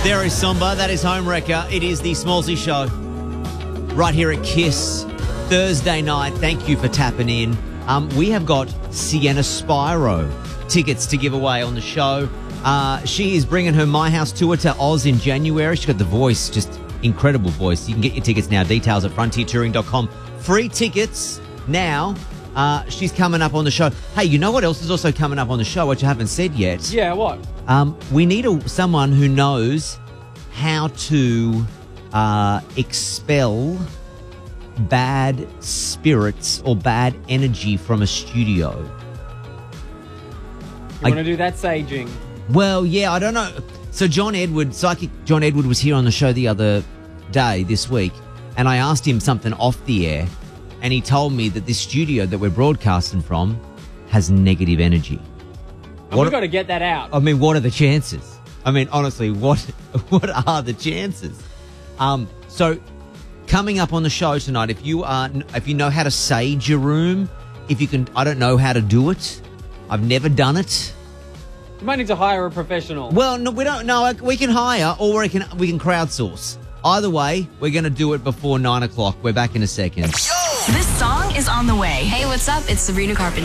There is Somba. That is Homewrecker. It is the Smallsy Show right here at KISS. Thursday night. Thank you for tapping in. We have got Sienna Spiro tickets to give away on the show. She is bringing her My House tour to Oz in January. She's got the voice, just incredible voice. You can get your tickets now. Details at frontiertouring.com. Free tickets now. She's coming up on the show. Hey, you know what else is also coming up on the show, which I haven't said yet? Yeah, what? We need someone who knows how to expel bad spirits or bad energy from a studio. You want to do that saging? Well, yeah, I don't know. So Psychic John Edward was here on the show the other day, this week, and I asked him something off the air, and he told me that this studio that we're broadcasting from has negative energy. And we've got to get that out. I mean, what are the chances? I mean, honestly, what are the chances? So coming up on the show tonight, if you know how to sage your room, if you can, I don't know how to do it. I've never done it. You might need to hire a professional. Well, no, we don't know. We can hire or we can crowdsource. Either way, we're going to do it before 9 o'clock. We're back in a second. This song is on the way. Hey, what's up? It's Sabrina Carpenter.